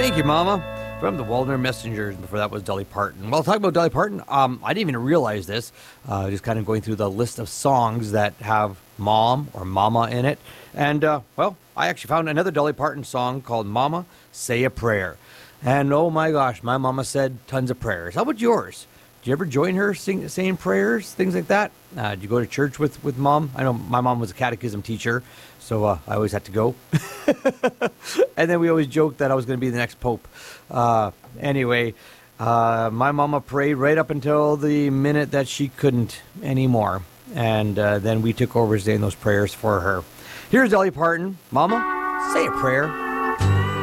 Thank you, Mama. From the Waldner Messengers. Before that was Dolly Parton. Well, talking about Dolly Parton, I didn't even realize this. Just kind of going through the list of songs that have mom or mama in it. And, well, I actually found another Dolly Parton song called Mama, Say a Prayer. And, oh my gosh, my mama said tons of prayers. How about yours? Did you ever join her saying prayers, things like that? Did you go to church with mom? I know my mom was a catechism teacher, so I always had to go. And then we always joked that I was going to be the next pope. Anyway, my mama prayed right up until the minute that she couldn't anymore. And then we took over saying those prayers for her. Here's Dolly Parton. Mama, say a prayer.